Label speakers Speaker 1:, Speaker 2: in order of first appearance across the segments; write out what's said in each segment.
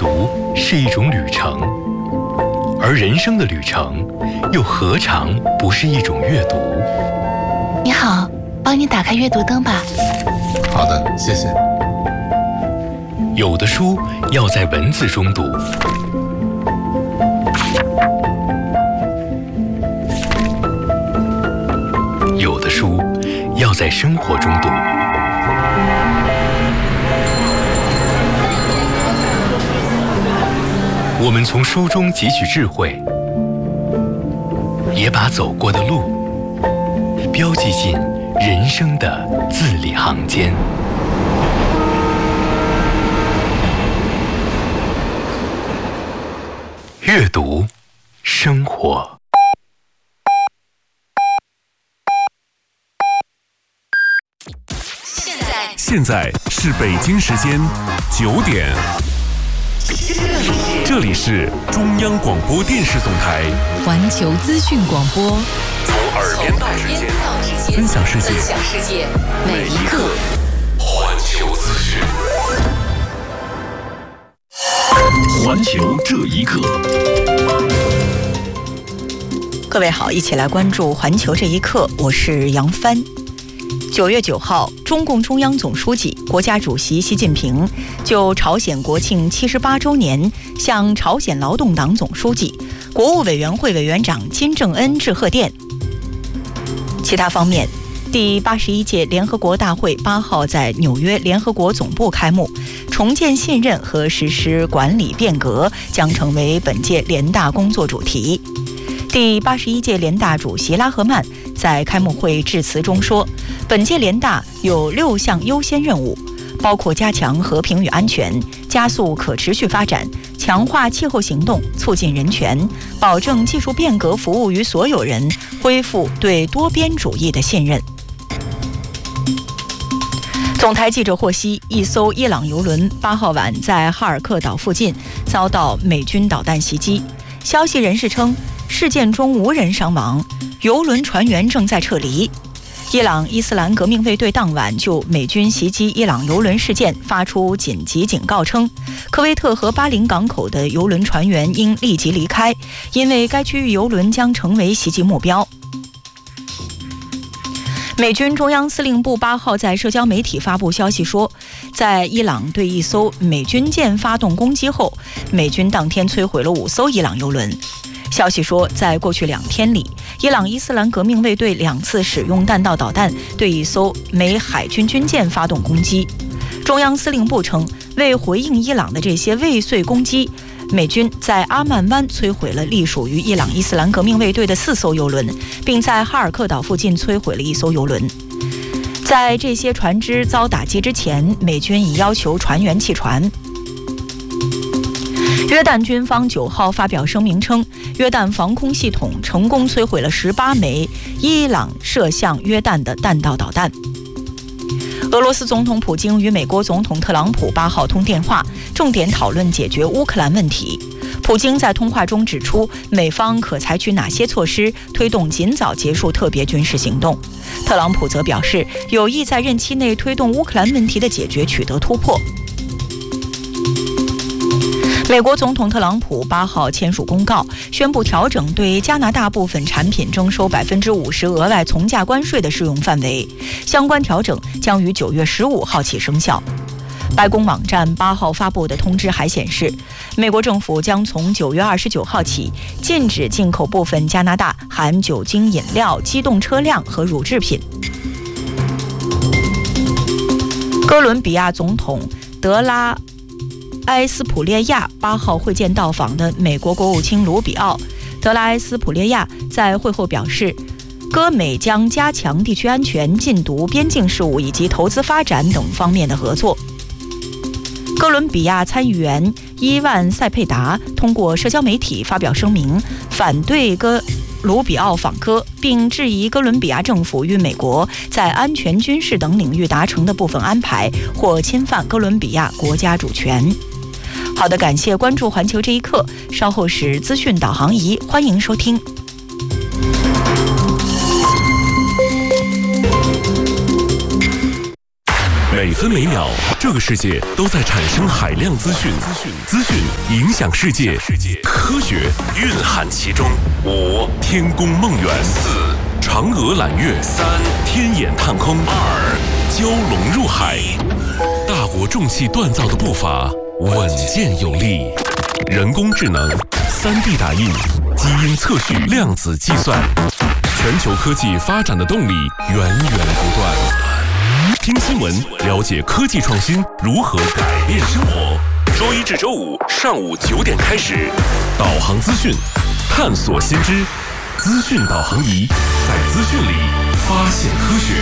Speaker 1: 读是一种旅程，而人生的旅程又何尝不是一种阅读？
Speaker 2: 你好，帮你打开阅读灯吧。
Speaker 3: 好的，谢谢。
Speaker 1: 有的书要在文字中读，有的书要在生活中读。我们从书中汲取智慧，也把走过的路标记进人生的字里行间。阅读，生活。
Speaker 4: 现在是北京时间9点。这里是中央广播电视总台
Speaker 5: 环球资讯广播，
Speaker 4: 从耳边到指尖，分享世界，每一刻环球资讯。环球这一刻。
Speaker 6: 各位好，一起来关注环球这一刻，我是杨帆。9月9号，中共中央总书记、国家主席习近平就朝鲜国庆78周年向朝鲜劳动党总书记、国务委员会委员长金正恩致贺电。其他方面，第81届联合国大会8号在纽约联合国总部开幕，重建信任和实施管理变革将成为本届联大工作主题。第81届联大主席拉赫曼在开幕会致辞中说，本届联大有6项优先任务，包括加强和平与安全，加速可持续发展，强化气候行动，促进人权，保证技术变革服务于所有人，恢复对多边主义的信任。总台记者获悉，一艘伊朗油轮8号晚在哈尔克岛附近遭到美军导弹袭击。消息人士称，事件中无人伤亡，油轮船员正在撤离。伊朗伊斯兰革命卫队当晚就美军袭击伊朗油轮事件发出紧急警告称，科威特和巴林港口的油轮船员应立即离开，因为该区域油轮将成为袭击目标。美军中央司令部8号在社交媒体发布消息说，在伊朗对一艘美军舰发动攻击后，美军当天摧毁了5艘伊朗油轮。消息说，在过去2天里，伊朗伊斯兰革命卫队2次使用弹道导弹对一艘美海军军舰发动攻击。中央司令部称，为回应伊朗的这些未遂攻击，美军在阿曼湾摧毁了隶属于伊朗伊斯兰革命卫队的4艘油轮，并在哈尔克岛附近摧毁了1艘油轮。在这些船只遭打击之前，美军已要求船员弃船。约旦军方9号发表声明称，约旦防空系统成功摧毁了18枚伊朗射向约旦的弹道导弹。俄罗斯总统普京与美国总统特朗普8号通电话，重点讨论解决乌克兰问题。普京在通话中指出，美方可采取哪些措施推动尽早结束特别军事行动。特朗普则表示，有意在任期内推动乌克兰问题的解决取得突破。美国总统特朗普8号签署公告，宣布调整对加拿大部分产品征收50%额外从价关税的适用范围，相关调整将于9月15号起生效。白宫网站8号发布的通知还显示，美国政府将从9月29号起禁止进口部分加拿大含酒精饮料、机动车辆和乳制品。哥伦比亚总统德拉埃斯普列亚8号会见到访的美国国务卿卢比奥。德拉埃斯普列亚在会后表示，哥美将加强地区安全、禁毒、边境事务以及投资发展等方面的合作。哥伦比亚参议员伊万塞佩达通过社交媒体发表声明，反对卢比奥访哥，并质疑哥伦比亚政府与美国在安全、军事等领域达成的部分安排或侵犯哥伦比亚国家主权。好的，感谢关注环球这一刻，稍后是资讯导航仪，欢迎收听。
Speaker 4: 每
Speaker 7: 分每秒，这个世界都在产生海量资讯，资讯影响世界，科学蕴含其中。5. 天宫梦圆。4. 嫦娥揽月。3. 天眼探空。2. 蛟龙入海。大国重器锻造的步伐稳健有力，人工智能、3D 打印、基因测序、量子计算，全球科技发展的动力源源不断。听新闻，了解科技创新如何改变生活。周一至周五上午9点开始，导航资讯，探索新知，资讯导航仪，在资讯里发现科学。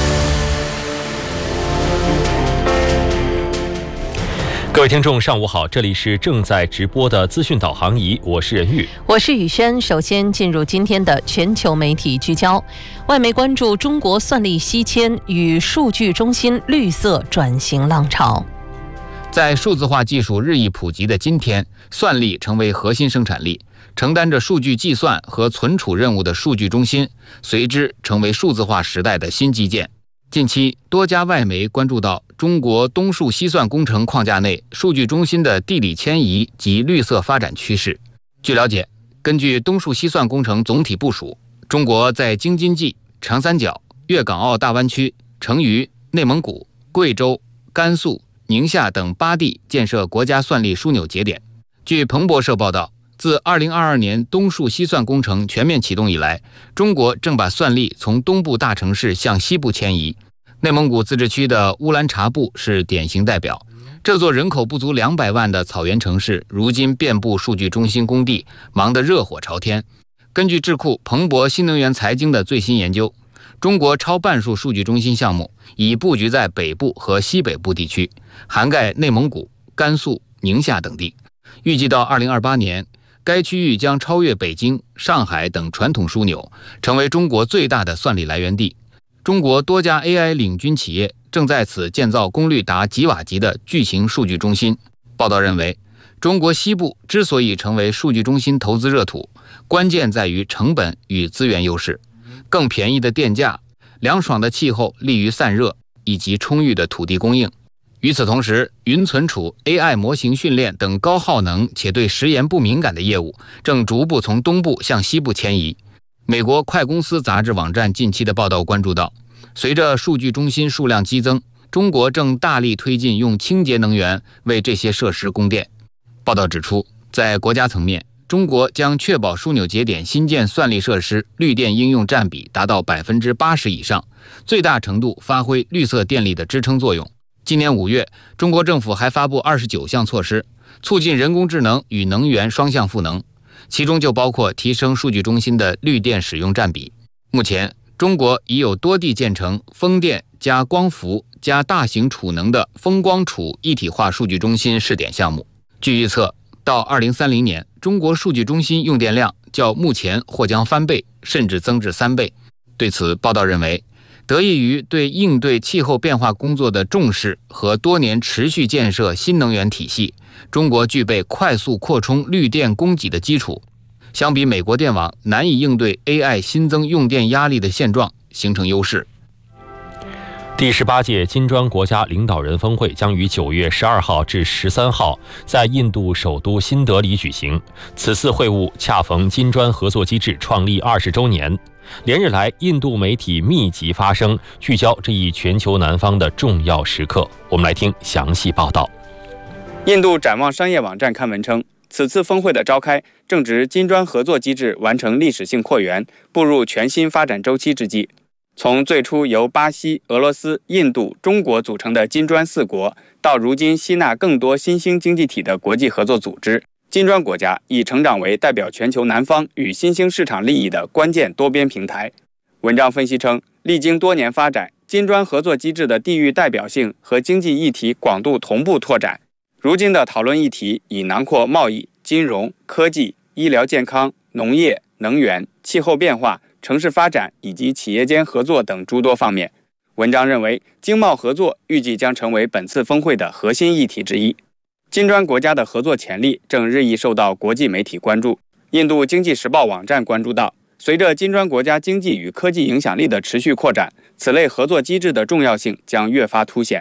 Speaker 8: 各位听众上午好，这里是正在直播的资讯导航仪，我是任玉，
Speaker 5: 我是宇轩。首先进入今天的全球媒体聚焦，外媒关注中国算力西迁与数据中心绿色转型浪潮。
Speaker 9: 在数字化技术日益普及的今天，算力成为核心生产力，承担着数据计算和存储任务的数据中心随之成为数字化时代的新基建。近期多家外媒关注到中国东数西算工程框架内数据中心的地理迁移及绿色发展趋势。据了解，根据东数西算工程总体部署，中国在京津冀、长三角、粤港澳大湾区、成渝、内蒙古、贵州、甘肃、宁夏等8地建设国家算力枢纽节点。据彭博社报道，自2022年东数西算工程全面启动以来，中国正把算力从东部大城市向西部迁移。内蒙古自治区的乌兰察布是典型代表。这座人口不足200万的草原城市，如今遍布数据中心工地，忙得热火朝天。根据智库彭博新能源财经的最新研究，中国超半数数据中心项目已布局在北部和西北部地区，涵盖内蒙古、甘肃、宁夏等地。预计到2028年，该区域将超越北京、上海等传统枢纽，成为中国最大的算力来源地。中国多家 AI 领军企业正在此建造功率达吉瓦级的巨型数据中心。报道认为，中国西部之所以成为数据中心投资热土，关键在于成本与资源优势。更便宜的电价、凉爽的气候利于散热，以及充裕的土地供应。与此同时，云存储、AI 模型训练等高耗能且对时延不敏感的业务正逐步从东部向西部迁移。美国快公司杂志网站近期的报道关注到，随着数据中心数量激增，中国正大力推进用清洁能源为这些设施供电。报道指出，在国家层面，中国将确保枢纽节点新建算力设施绿电应用占比达到80%以上，最大程度发挥绿色电力的支撑作用。今年5月，中国政府还发布29项措施，促进人工智能与能源双向赋能，其中就包括提升数据中心的绿电使用占比。目前，中国已有多地建成风电加光伏加大型储能的风光储一体化数据中心试点项目。据预测，到2030年，中国数据中心用电量较目前或将翻倍，甚至增至3倍。对此，报道认为，得益于对应对气候变化工作的重视和多年持续建设新能源体系，中国具备快速扩充绿电供给的基础，相比美国电网难以应对 AI 新增用电压力的现状形成优势。
Speaker 8: 第18届金砖国家领导人峰会将于9月12号至13号在印度首都新德里举行。此次会晤恰逢金砖合作机制创立20周年。连日来，印度媒体密集发声，聚焦这一全球南方的重要时刻。我们来听详细报道。
Speaker 10: 印度展望商业网站刊文称，此次峰会的召开正值金砖合作机制完成历史性扩员，步入全新发展周期之际。从最初由巴西、俄罗斯、印度、中国组成的金砖4国，到如今吸纳更多新兴经济体的国际合作组织，金砖国家已成长为代表全球南方与新兴市场利益的关键多边平台。文章分析称，历经多年发展，金砖合作机制的地域代表性和经济议题广度同步拓展。如今的讨论议题已囊括贸易、金融、科技、医疗健康、农业、能源、气候变化、城市发展以及企业间合作等诸多方面。文章认为，经贸合作预计将成为本次峰会的核心议题之一。金砖国家的合作潜力正日益受到国际媒体关注。印度经济时报网站关注到，随着金砖国家经济与科技影响力的持续扩展，此类合作机制的重要性将越发凸显。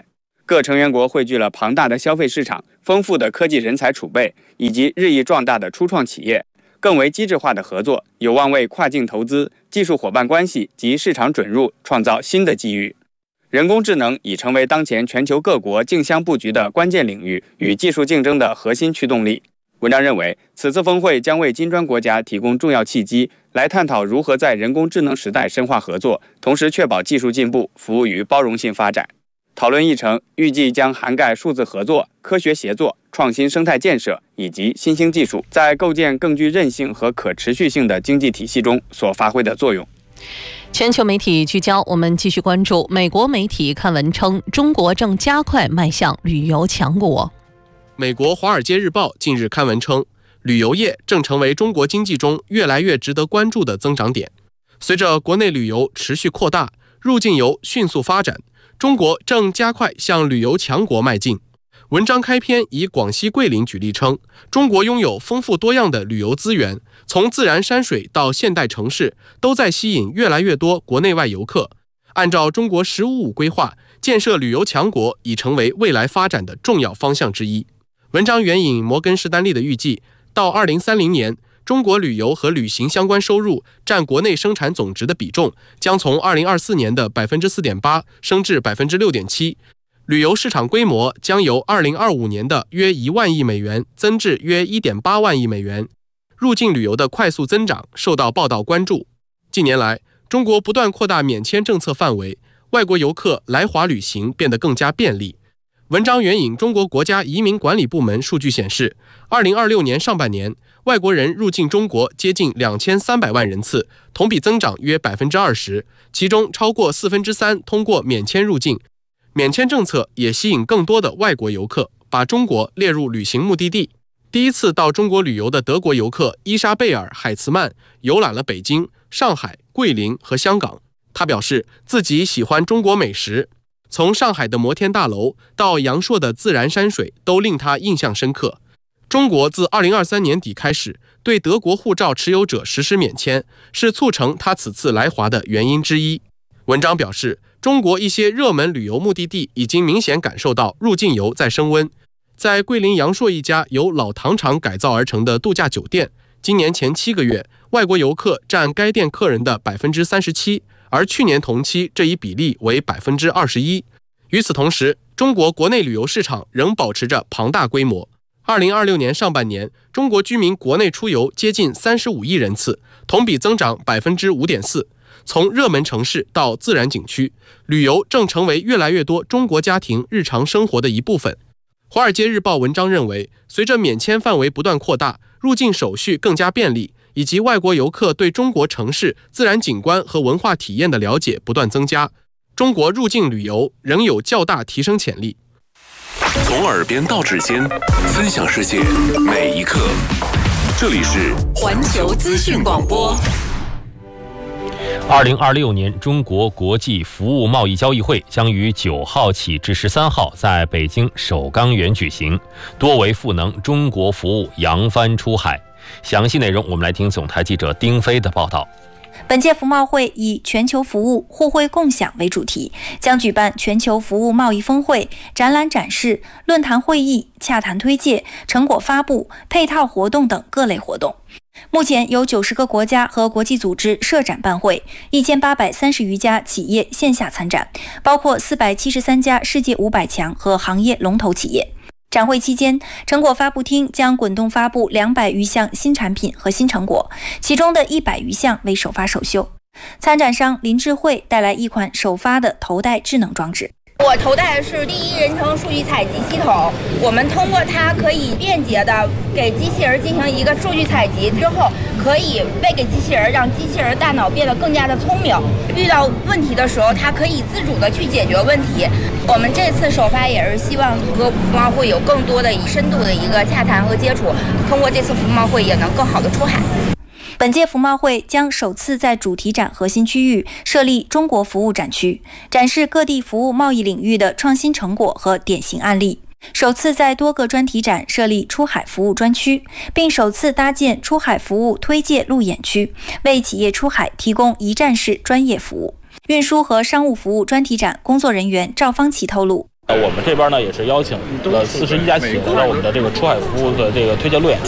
Speaker 10: 各成员国汇聚了庞大的消费市场、丰富的科技人才储备以及日益壮大的初创企业，更为机制化的合作有望为跨境投资、技术伙伴关系及市场准入创造新的机遇。人工智能已成为当前全球各国竞相布局的关键领域与技术竞争的核心驱动力。文章认为，此次峰会将为金砖国家提供重要契机，来探讨如何在人工智能时代深化合作，同时确保技术进步服务于包容性发展。讨论议程预计将涵盖数字合作、科学协作、创新生态建设以及新兴技术在构建更具韧性和可持续性的经济体系中所发挥的作用。
Speaker 5: 全球媒体聚焦，我们继续关注美国媒体刊文称，中国正加快迈向旅游强国。
Speaker 11: 美国《华尔街日报》近日刊文称，旅游业正成为中国经济中越来越值得关注的增长点。随着国内旅游持续扩大，入境游迅速发展，中国正加快向旅游强国迈进。文章开篇以广西桂林举例称，中国拥有丰富多样的旅游资源，从自然山水到现代城市，都在吸引越来越多国内外游客。按照中国“15+5”规划，建设旅游强国已成为未来发展的重要方向之一。文章援引摩根士丹利的预计，到2030年，中国旅游和旅行相关收入占国内生产总值的比重将从2024年的 4.8% 升至 6.7%， 旅游市场规模将由2025年的约1万亿美元增至约 1.8 万亿美元。入境旅游的快速增长受到报道关注。近年来，中国不断扩大免签政策范围，外国游客来华旅行变得更加便利。文章援引中国国家移民管理部门数据显示，2026年上半年，外国人入境中国接近2300万人次，同比增长约 20%， 其中超过3/4通过免签入境。免签政策也吸引更多的外国游客，把中国列入旅行目的地。第一次到中国旅游的德国游客伊莎贝尔·海茨曼游览了北京、上海、桂林和香港。他表示自己喜欢中国美食，从上海的摩天大楼到阳朔的自然山水都令他印象深刻。中国自2023年底开始对德国护照持有者实施免签，是促成他此次来华的原因之一。文章表示，中国一些热门旅游目的地已经明显感受到入境游在升温。在桂林阳朔一家由老糖厂改造而成的度假酒店，今年前7个月，外国游客占该店客人的 37%， 而去年同期这一比例为 21%。 与此同时，中国国内旅游市场仍保持着庞大规模。2026年上半年，中国居民国内出游接近35亿人次，同比增长 5.4%。从热门城市到自然景区，旅游正成为越来越多中国家庭日常生活的一部分。华尔街日报文章认为，随着免签范围不断扩大，入境手续更加便利，以及外国游客对中国城市、自然景观和文化体验的了解不断增加，中国入境旅游仍有较大提升潜力。
Speaker 7: 从耳边到指尖，分享世界每一刻。这里是
Speaker 4: 环球资讯广播。
Speaker 8: 2026年中国国际服务贸易交易会将于9号起至13号在北京首钢园举行，多维赋能中国服务扬帆出海。详细内容我们来听总台记者丁飞的报道。
Speaker 12: 本届服贸会以全球服务互惠共享为主题，将举办全球服务贸易峰会、展览展示、论坛会议、洽谈推介、成果发布、配套活动等各类活动。目前有90个国家和国际组织设展办会，1830余家企业线下参展，包括473家世界500强和行业龙头企业。展会期间，成果发布厅将滚动发布200余项新产品和新成果，其中的100余项为首发首秀。参展商林智慧带来一款首发的头戴智能装置。
Speaker 13: 我头戴的是第一人称数据采集系统，我们通过它可以便捷的给机器人进行一个数据采集之后，可以喂给机器人，让机器人大脑变得更加的聪明。遇到问题的时候，它可以自主的去解决问题。我们这次首发也是希望和服贸会有更多的深度的一个洽谈和接触，通过这次服贸会也能更好的出海。
Speaker 12: 本届服贸会将首次在主题展核心区域设立中国服务展区，展示各地服务贸易领域的创新成果和典型案例。首次在多个专题展设立出海服务专区，并首次搭建出海服务推介路演区，为企业出海提供一站式专业服务。运输和商务服务专题展工作人员赵方琦透露，
Speaker 14: 我们这边呢也是邀请了41家企业来到我们的这个出海服务的这个推介路演。